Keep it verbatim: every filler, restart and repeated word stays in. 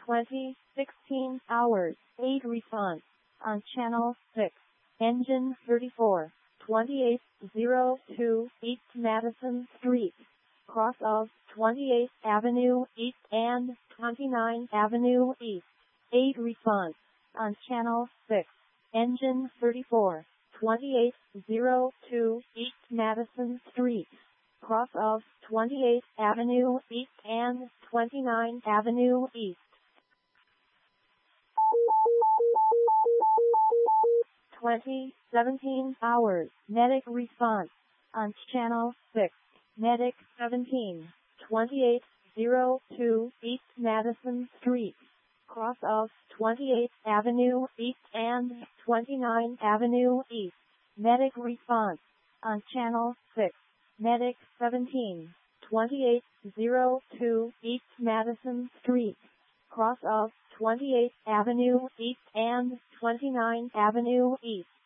twenty sixteen hours, eight response, on channel six, engine thirty-four, twenty-eight oh two East Madison Street, cross of twenty-eighth Avenue East and twenty-ninth Avenue East, eight response, on channel six, engine thirty-four, twenty-eight oh two East Madison Street, cross of twenty-eighth Avenue East and twenty-ninth Avenue East. twenty seventeen hours, medic response, on channel six, medic seventeen, twenty-eight oh two East Madison Street, cross of twenty-eighth Avenue East and twenty-ninth Avenue East, medic response, on channel six, medic seventeen, twenty-eight oh two East Madison Street, cross of twenty-eighth Avenue East and twenty-ninth Avenue East.